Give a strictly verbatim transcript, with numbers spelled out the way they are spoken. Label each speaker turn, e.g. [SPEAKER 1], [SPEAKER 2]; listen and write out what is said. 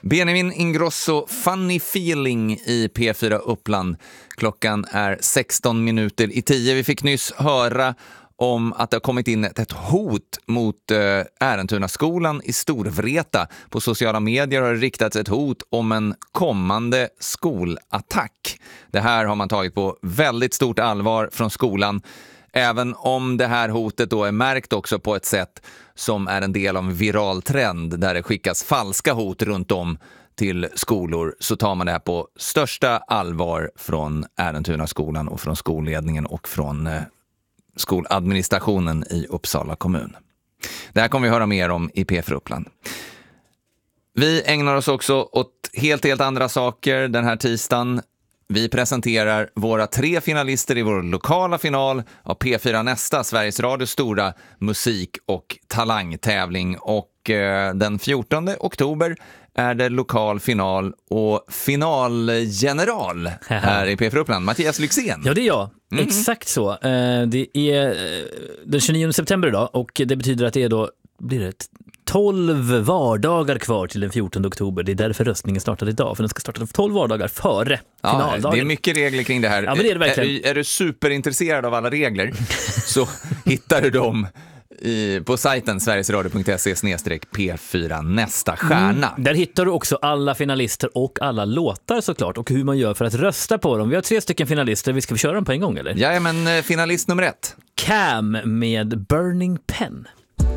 [SPEAKER 1] Benjamin Ingrosso, Funny Feeling i P fyra Uppland. Klockan är sexton minuter i tio. Vi fick nyss höra om att det har kommit in ett hot mot eh, Ärentuna-skolan i Storvreta. På sociala medier har det riktats ett hot om en kommande skolattack. Det här har man tagit på väldigt stort allvar från skolan. Även om det här hotet då är märkt också på ett sätt som är en del av en viral trend där det skickas falska hot runt om till skolor, så tar man det här på största allvar från Ärentuna-skolan och från skolledningen och från eh, skoladministrationen i Uppsala kommun. Det här kommer vi höra mer om i P fyra Uppland. Vi ägnar oss också åt helt, helt andra saker den här tisdagen. Vi presenterar våra tre finalister i vår lokala final av P fyra Nästa, Sveriges Radios stora musik- och talangtävling. Och eh, den fjortonde oktober är det lokal final och finalgeneral här i P fyra Uppland. Mattias Lyxzén.
[SPEAKER 2] Ja, det är jag.
[SPEAKER 1] Mm.
[SPEAKER 2] Exakt så. Eh, det är eh, den tjugonionde september idag och det betyder att det är då blir det tolv vardagar kvar till den fjortonde oktober. Det är därför röstningen startade idag, för den ska starta tolv vardagar före
[SPEAKER 1] ja,
[SPEAKER 2] finaldagen.
[SPEAKER 1] Det är mycket regler kring det här.
[SPEAKER 2] Ja, men det är det verkligen.
[SPEAKER 1] Är, är du superintresserad av alla regler så hittar du dem i, på sajten sverigesradio punkt se slash P fyra nästa stjärna.
[SPEAKER 2] Mm, där hittar du också alla finalister och alla låtar såklart, och hur man gör för att rösta på dem. Vi har tre stycken finalister, vi ska vi köra dem på en gång eller?
[SPEAKER 1] Ja, men finalist nummer ett.
[SPEAKER 2] Cam med Burning Pen.